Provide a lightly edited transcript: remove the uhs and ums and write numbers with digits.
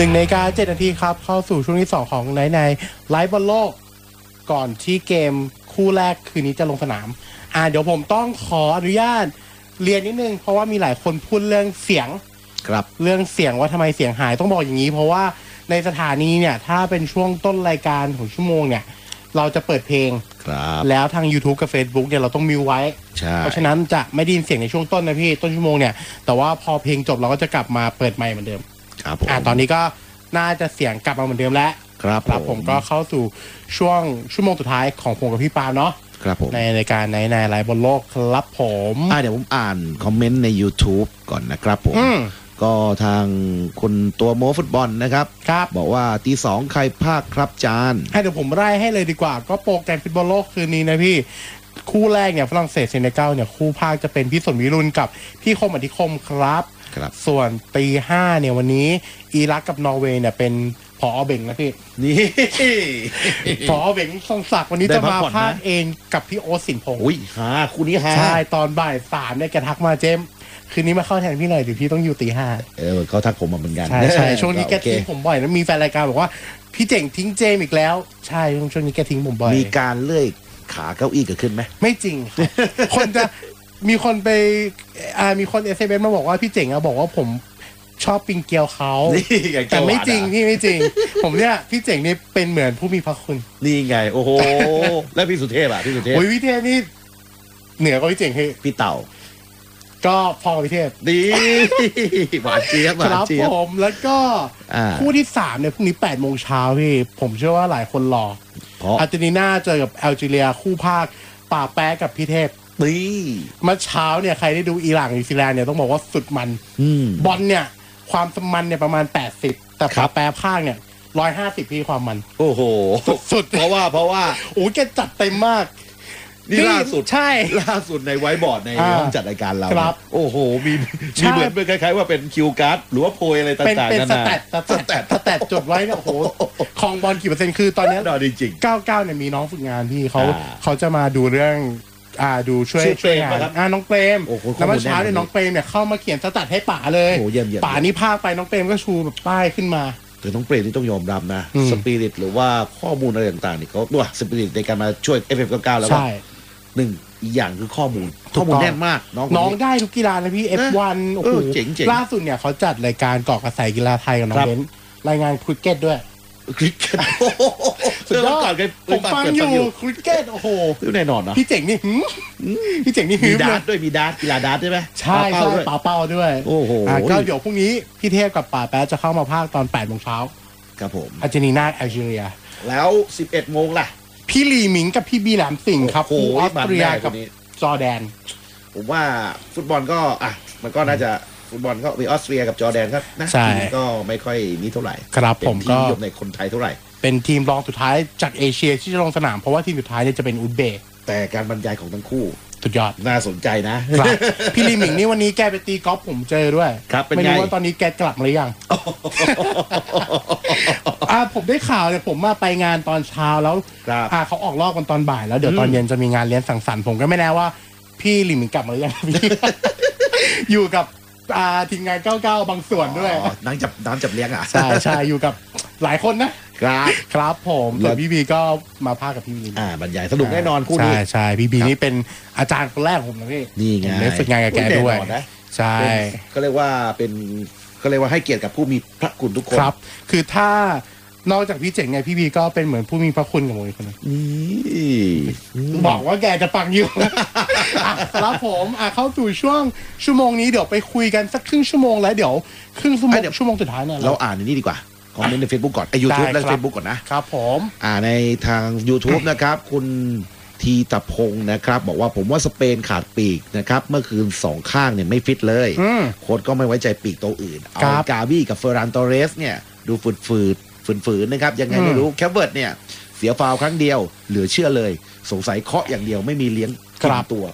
1:07 น.ครับเข้าสู่ช่วงที่2ของในไลฟ์บอลโลกก่อนที่เกมคู่แรกคืนนี้จะลงสนามเดี๋ยวผมต้องขออนุญาตเรียนนิดนึงเพราะว่ามีหลายคนพูดเรื่องเสียงครับเรื่องเสียงว่าทำไมเสียงหายต้องบอกอย่างนี้เพราะว่าในสถานีเนี่ยถ้าเป็นช่วงต้นรายการของชั่วโมงเนี่ยเราจะเปิดเพลงครับแล้วทาง YouTube กับ Facebook เนี่ยเราต้องมิวไว้เพราะฉะนั้นจะไม่ได้ยินเสียงในช่วงต้นนะพี่ต้นชั่วโมงเนี่ยแต่ว่าพอเพลงจบเราก็จะกลับมาเปิดไมค์เหมือนเดิมครับตอนนี้ก็น่าจะเสียงกลับมาเหมือนเดิมแล้วครับผมก็เข้าสู่ช่วงชั่วโมงสุดท้ายของผมกับพี่ปาเนาะครับผมในการในไลฟ์บนโลกครับผมเดี๋ยวผมอ่านคอมเมนต์ใน YouTube ก่อนนะครับผมก็ทางคนตัวโม้ฟุตบอลนะครับบอกว่าตีสองใครภาคครับจานเดี๋ยวผมไล่ให้เลยดีกว่าก็โปรแกรมฟุตบอลโลกคืนนี้นะพี่คู่แรกเนี่ยฝรั่งเศสเซเนกัลเนี่ยคู่ภาคจะเป็นพี่สนวิรุณกับพี่คมอธิคมครับส่วนตีห้าเนี่ยวันนี้อิรักกับนอร์เวย์เนี่ยเป็นผอเบ่งนะพี่นี่ผอเบ่งทรงศักดิ์วันนี้จะมาภาคเองกับพี่โอ๊ตสินพงษ์คู่นี้ใช่ตอนบ่าย3เนี่ยแกทักมาเจมคืนนี้มาเข้าแทนพี่หน่อยเดี๋ยวพี่ต้องอยู่ตีห้าเขาทักผมมาเหมือนกันใช่ช่วงนี้แกทิ้งผมบ่อยแล้วมีแฟนรายการบอกว่าพี่เจ๋งทิ้งเจมอีกแล้วใช่ช่วงนี้แกทิ้งผมบ่อยมีการเลื่อยขาเก้าอี้เกิดขึ้นไหมไม่จริงคนจะมีคนไปมีคนSMSมาบอกว่าพี่เจ๋งบอกว่าผมชอบปิงเกียวเขาแต่ไม่จริงพี่ไม่จริงผมเนี่ยพี่เจ๋งนี่เป็นเหมือนผู้มีพระคุณนี่ไงโอ้โหแล้วพี่สุเทพพี่สุเทพพี่เทพนี่เหนือกว่าพี่เจ๋งพี่เต่าก็พอพี่เทพดีหวานเจี๊ยบครับผมแล้วก็คู่ที่3เนี่ยพรุ่งนี้ 8 โมงเช้าพี่ผมเชื่อว่าหลายคนรออาร์เจนตินาเจอกับแอลจีเรียคู่ภาคป่าแป๊ะกับพี่เทพเมื่อเช้าเนี่ยใครได้ดูอิหร่านนิวซีแลนด์เนี่ยต้องบอกว่าสุดมันบอลเนี่ยความมันเนี่ยประมาณ80แต่ป่าแป๊ะภาคเนี่ย150พี่ความมันโอ้โหสุดเพราะว่าโอ้แกจัดเต็มมากนี่ล่าสุดใช่ล่าสุดในไวท์บอร์ดในห้องจัดรายการเราโอ้โหมีเหมือนเป็นคล้ายๆว่าเป็นคิวการ์ดหรือว่าโพยอะไรต่างๆเป็นสแตทจดไว้เนี่ยโอ้โหคลองบอลกี่เปอร์เซ็นต์คือตอนนี้จริง 99เนี่ยมีน้องฝึกงานพี่เขาจะมาดูเรื่องดูช่วยงานน้องเปรมแล้วเมื่อเช้าเนี่ยน้องเปรมเนี่ยเข้ามาเขียนสแตทให้ป๋าเลยป๋านี่พาไปน้องเปรมก็ชูแบบป้ายขึ้นมาแต่น้องเปรมที่ต้องยอมรับนะสปิริตหรือว่าข้อมูลอะไรต่างๆนี่เขาด้วยสปิริตในการมาช่วย FM99 แล้วก็อีกอย่างคือข้อมูลแน่นมากน้องได้ทุกกีฬาเลยพี่ F1 โอ้โหเจ๋งล่าสุดเนี่ยเขาจัดรายการเกาะกระแสกีฬาไทยกับน้องเบนรายงานคริกเก็ตด้วยคริกเก็ตสุดยอดผมฟังอยู่คริกเก็ตโอ้โหแน่นอนนะพี่เจ๋งนี่มีดาร์ตด้วยมีดาร์ตกีฬาดาร์ตใช่ไหมใช่ป่าเป้าด้วยโอ้โหก็เดี๋ยวพรุ่งนี้พี่เทพกับป่าแป๊ะจะเข้ามาภาคตอน 8 โมงเช้าครับผมอาร์เจนตินาแอลจีเรียแล้ว 11 โมงล่ะพี่ลีหมิงกับพี่บีแหลมสิงห์ครับออสเตรียกับจอร์แดนผมว่าฟุตบอลก็มันก็น่าจะฟุตบอลก็มีออสเตรียกับจอร์แดนครับนะก็ไม่ค่อยนี้เท่าไหร่ครับผมก็นิยมในคนไทยเท่าไหร่เป็นทีมรองสุดท้ายจากเอเชียที่จะลงสนามเพราะว่าทีมสุดท้ายเนี่ยจะเป็นอุซเบกแต่การบรรยายของทั้งคู่สุดยอดน่าสนใจนะพี่ลีหมิงนี่วันนี้แกไปตีกอล์ฟผมเจอด้วยไม่รู้ว่าตอนนี้แกกลับมาหรือยังผมได้ข่าวเนี่ยผมมาไปงานตอนเช้าแล้วเขาออกรอบกันตอนบ่ายแล้วเดี๋ยวตอนเย็นจะมีงานเลี้ยงสังสรรค์ผมก็ไม่แน่ว่าพี่ลีหมิงกลับมาหรือยังอยู่กับทีมงาน99บางส่วนด้วยน้ำจับเลี้ยงใช่อยู่กับหลายคนนะครับผมแต่พี่บีก็มาพากับพี่บีบรรยายสนุกแน่นอนคู่นี้ใช่พี่บีนี่เป็นอาจารย์คนแรกผมนะพี่นี่ไงได้ฝึกงานกับแกด้วยใช่ก็เรียกว่าให้เกียรติกับผู้มีพระคุณทุกคนครับคือถ้านอกจากพี่เจ๋งไงพี่บีก็เป็นเหมือนผู้มีพระคุณกับผมอีกคนนึงบอกว่าแกจะฟังอยู่ครับผมเข้าสู่ชั่วโมงนี้เดี๋ยวไปคุยกันสักครึ่งชั่วโมงแล้วเดี๋ยวครึ่งชั่วโมงสุดท้ายเนี่ยเราอ่านในนี้ดีกว่าคอมเมนต์ใน Facebook ก่อนYouTube และ Facebook ก่อนนะครับผมในทาง YouTube นะครับคุณทีตะพงศ์นะครับบอกว่าผมว่าสเปนขาดปีกนะครับเมื่อคืน2ข้างเนี่ยไม่ฟิตเลยโค้ชก็ไม่ไว้ใจปีกตัวอื่นเอากาวี่กับเฟอร์รันโตเรสเนี่ยดูฝืนนะครับยังไงไม่รู้แคปเวิร์ดเนี่ยเสียฟาวครั้งเดียวเหลือเชื่อเลยสงสัยเคาะอย่างเดียวไม่มีเลี้ยงกินตัว